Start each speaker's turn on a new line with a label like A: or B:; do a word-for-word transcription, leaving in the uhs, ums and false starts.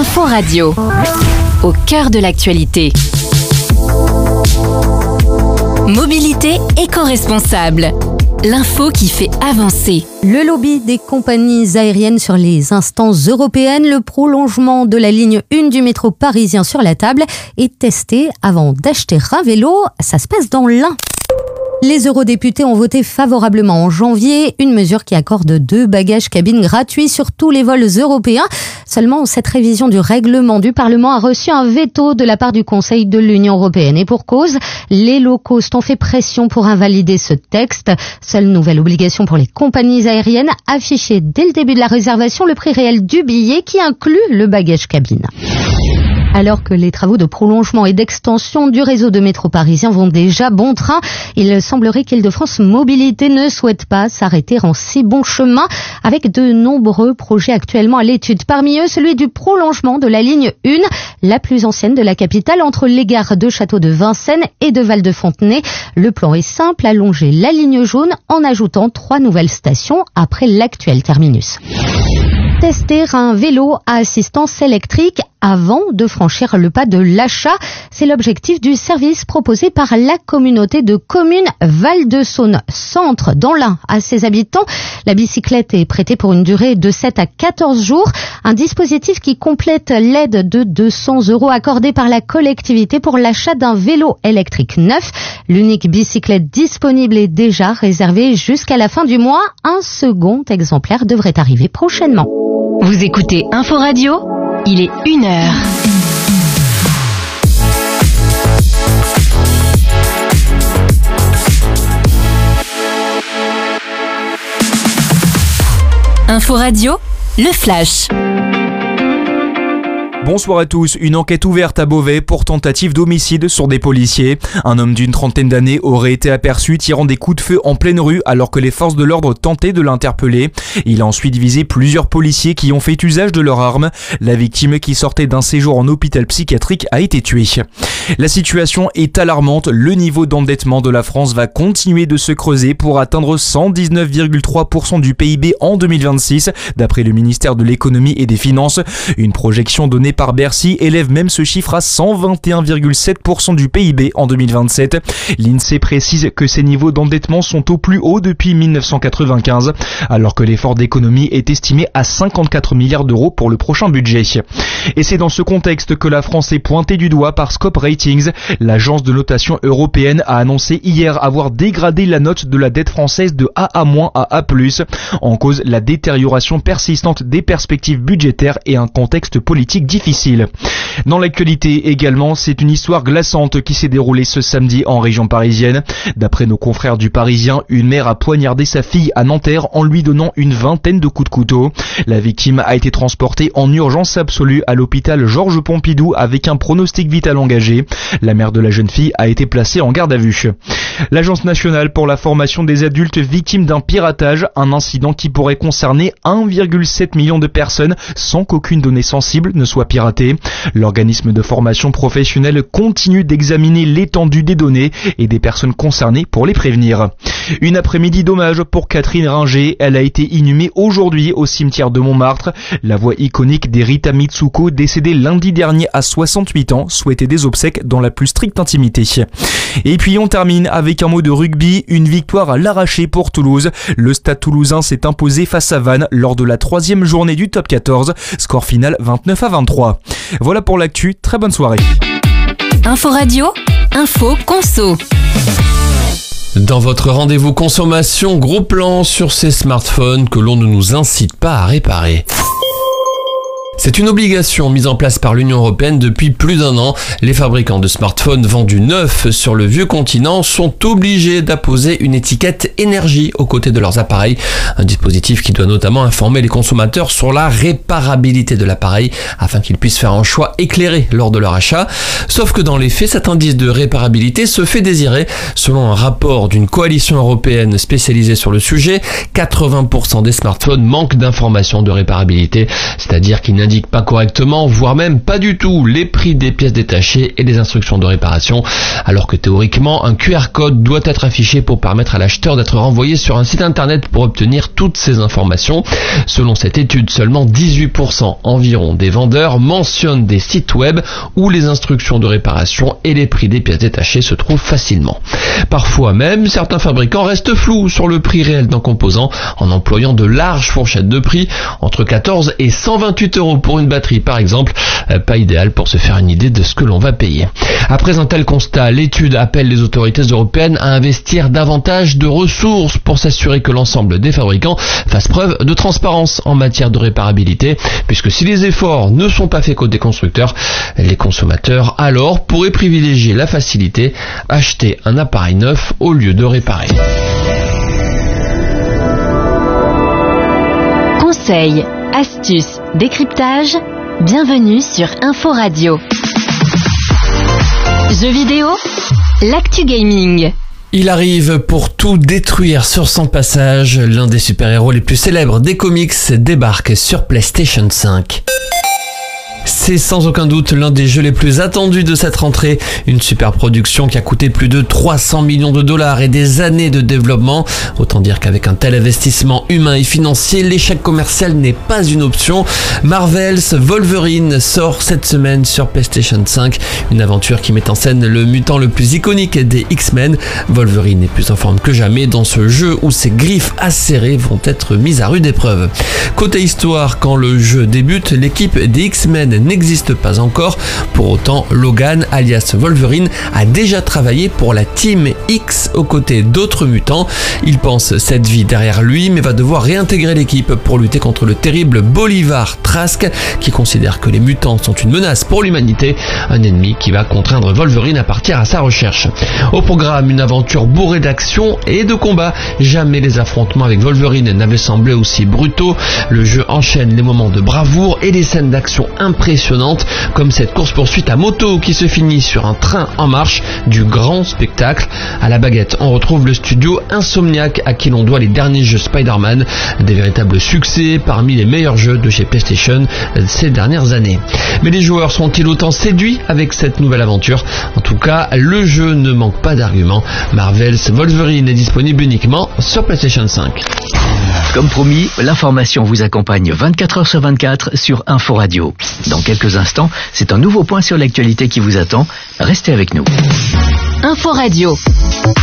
A: Info Radio, au cœur de l'actualité. Mobilité éco-responsable. L'info qui fait avancer.
B: Le lobby des compagnies aériennes sur les instances européennes, le prolongement de la ligne un du métro parisien sur la table est testé avant d'acheter un vélo. Ça se passe dans l'Ain. Les eurodéputés ont voté favorablement en janvier une mesure qui accorde deux bagages cabines gratuits sur tous les vols européens. Seulement, cette révision du règlement du Parlement a reçu un veto de la part du Conseil de l'Union européenne. Et pour cause, les low cost ont fait pression pour invalider ce texte. Seule nouvelle obligation pour les compagnies aériennes, afficher dès le début de la réservation le prix réel du billet qui inclut le bagage cabine. Alors que les travaux de prolongement et d'extension du réseau de métro parisien vont déjà bon train, il semblerait qu'Île-de-France Mobilité ne souhaite pas s'arrêter en si bon chemin avec de nombreux projets actuellement à l'étude. Parmi eux, celui du prolongement de la ligne un, la plus ancienne de la capitale, entre les gares de Château de Vincennes et de Val-de-Fontenay. Le plan est simple, allonger la ligne jaune en ajoutant trois nouvelles stations après l'actuel terminus. Tester un vélo à assistance électrique avant de franchir le pas de l'achat. C'est l'objectif du service proposé par la communauté de communes Val-de-Saône Centre dans l'Ain à ses habitants. La bicyclette est prêtée pour une durée de sept à quatorze jours. Un dispositif qui complète l'aide de deux cents euros accordée par la collectivité pour l'achat d'un vélo électrique neuf. L'unique bicyclette disponible est déjà réservée jusqu'à la fin du mois. Un second exemplaire devrait arriver prochainement.
A: Vous écoutez Info Radio, il est une heure. Info Radio, le flash.
C: Bonsoir à tous. Une enquête ouverte à Beauvais pour tentative d'homicide sur des policiers. Un homme d'une trentaine d'années aurait été aperçu tirant des coups de feu en pleine rue alors que les forces de l'ordre tentaient de l'interpeller. Il a ensuite visé plusieurs policiers qui ont fait usage de leurs armes. La victime, qui sortait d'un séjour en hôpital psychiatrique, a été tuée. La situation est alarmante. Le niveau d'endettement de la France va continuer de se creuser pour atteindre cent dix-neuf virgule trois pour cent du P I B en deux mille vingt-six, d'après le ministère de l'économie et des finances. Une projection donnée par Bercy élève même ce chiffre à cent vingt et un virgule sept pour cent du P I B en deux mille vingt-sept. L'INSEE précise que ces niveaux d'endettement sont au plus haut depuis mille neuf cent quatre-vingt-quinze, alors que l'effort d'économie est estimé à cinquante-quatre milliards d'euros pour le prochain budget. Et c'est dans ce contexte que la France est pointée du doigt par Scope Ratings. L'agence de notation européenne a annoncé hier avoir dégradé la note de la dette française de A A- à A plus. En cause, la détérioration persistante des perspectives budgétaires et un contexte politique difficile. Difficile. Dans l'actualité également, c'est une histoire glaçante qui s'est déroulée ce samedi en région parisienne. D'après nos confrères du Parisien, une mère a poignardé sa fille à Nanterre en lui donnant une vingtaine de coups de couteau. La victime a été transportée en urgence absolue à l'hôpital Georges Pompidou avec un pronostic vital engagé. La mère de la jeune fille a été placée en garde à vue. L'Agence nationale pour la formation des adultes victimes d'un piratage, un incident qui pourrait concerner un virgule sept million de personnes sans qu'aucune donnée sensible ne soit piraté. L'organisme de formation professionnelle continue d'examiner l'étendue des données et des personnes concernées pour les prévenir. Une après-midi d'hommage pour Catherine Ringer. Elle a été inhumée aujourd'hui au cimetière de Montmartre. La voix iconique d'Erita Mitsuko, décédée lundi dernier à soixante-huit ans, souhaitait des obsèques dans la plus stricte intimité. Et puis on termine avec un mot de rugby, une victoire à l'arraché pour Toulouse. Le Stade Toulousain s'est imposé face à Vannes lors de la troisième journée du top quatorze. Score final vingt-neuf à vingt-trois. Voilà pour l'actu, très bonne soirée.
A: Info Radio, info conso.
D: Dans votre rendez-vous consommation, gros plan sur ces smartphones que l'on ne nous incite pas à réparer. C'est une obligation mise en place par l'Union européenne depuis plus d'un an. Les fabricants de smartphones vendus neufs sur le vieux continent sont obligés d'apposer une étiquette énergie aux côtés de leurs appareils. Un dispositif qui doit notamment informer les consommateurs sur la réparabilité de l'appareil afin qu'ils puissent faire un choix éclairé lors de leur achat. Sauf que dans les faits, cet indice de réparabilité se fait désirer. Selon un rapport d'une coalition européenne spécialisée sur le sujet, quatre-vingts pour cent des smartphones manquent d'informations de réparabilité, c'est-à-dire qu'ils n'indiquent indique pas correctement, voire même pas du tout, les prix des pièces détachées et des instructions de réparation, alors que théoriquement, un Q R code doit être affiché pour permettre à l'acheteur d'être renvoyé sur un site internet pour obtenir toutes ces informations. Selon cette étude, seulement dix-huit pour cent environ des vendeurs mentionnent des sites web où les instructions de réparation et les prix des pièces détachées se trouvent facilement. Parfois même, certains fabricants restent flous sur le prix réel d'un composant en employant de larges fourchettes de prix, entre quatorze et cent vingt-huit euros pour une batterie par exemple, pas idéal pour se faire une idée de ce que l'on va payer. Après un tel constat, l'étude appelle les autorités européennes à investir davantage de ressources pour s'assurer que l'ensemble des fabricants fassent preuve de transparence en matière de réparabilité, puisque si les efforts ne sont pas faits côté constructeurs, les consommateurs alors pourraient privilégier la facilité, acheter un appareil neuf au lieu de réparer.
A: Conseils, astuces, décryptage, bienvenue sur Info Radio. Jeux vidéo, l'actu gaming.
D: Il arrive pour tout détruire sur son passage. L'un des super-héros les plus célèbres des comics débarque sur PlayStation cinq. C'est sans aucun doute l'un des jeux les plus attendus de cette rentrée. Une super production qui a coûté plus de trois cents millions de dollars et des années de développement. Autant dire qu'avec un tel investissement humain et financier, l'échec commercial n'est pas une option. Marvel's Wolverine sort cette semaine sur PlayStation cinq. Une aventure qui met en scène le mutant le plus iconique des X-Men. Wolverine est plus en forme que jamais dans ce jeu où ses griffes acérées vont être mises à rude épreuve. Côté histoire, quand le jeu débute, l'équipe des X-Men n'existe pas encore. Pour autant, Logan, alias Wolverine, a déjà travaillé pour la Team X aux côtés d'autres mutants. Il pense cette vie derrière lui, mais va devoir réintégrer l'équipe pour lutter contre le terrible Bolivar Trask, qui considère que les mutants sont une menace pour l'humanité, un ennemi qui va contraindre Wolverine à partir à sa recherche. Au programme, une aventure bourrée d'action et de combats. Jamais les affrontements avec Wolverine n'avaient semblé aussi brutaux. Le jeu enchaîne les moments de bravoure et des scènes d'action impressionnante, comme cette course-poursuite à moto qui se finit sur un train en marche, du grand spectacle. À la baguette, on retrouve le studio Insomniac à qui l'on doit les derniers jeux Spider-Man, des véritables succès parmi les meilleurs jeux de chez PlayStation ces dernières années. Mais les joueurs sont-ils autant séduits avec cette nouvelle aventure? En tout cas, le jeu ne manque pas d'arguments. Marvel's Wolverine est disponible uniquement sur PlayStation cinq.
E: Comme promis, l'information vous accompagne vingt-quatre heures sur vingt-quatre sur Info Radio. Dans quelques instants, c'est un nouveau point sur l'actualité qui vous attend. Restez avec nous.
A: Info Radio.